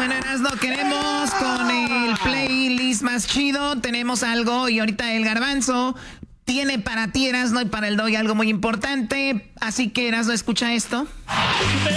Bueno, Erasno, queremos con el playlist más chido, tenemos algo y ahorita el Garbanzo tiene para ti, Erasno, y para el Doggy algo muy importante. Así que, Erasno, escucha esto.